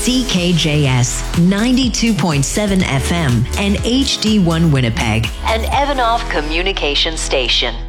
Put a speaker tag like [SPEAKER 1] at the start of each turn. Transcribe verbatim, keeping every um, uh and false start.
[SPEAKER 1] C K J S ninety-two point seven F M and H D one Winnipeg, an Evanoff communication station.